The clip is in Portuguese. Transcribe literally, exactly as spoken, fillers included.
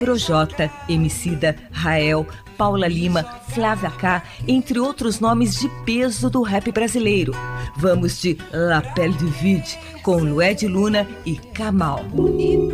Projota, Emicida, Rael, Paula Lima, Flávia K, entre outros nomes de peso do rap brasileiro. Vamos de La Pelle du Vide, com Lued Luna e Kamal.